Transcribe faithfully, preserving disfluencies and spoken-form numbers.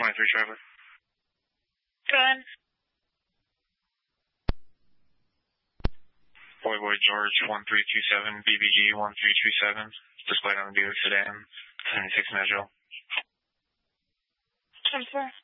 twenty-three Traveler. Good. Boy Boy George one three two seven, B B G one three two seven, displayed on the Buick sedan, seventy-six Nashville. ten four.